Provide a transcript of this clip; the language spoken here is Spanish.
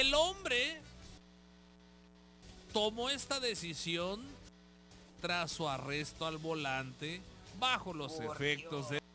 El hombre tomó esta decisión tras su arresto al volante bajo los efectos de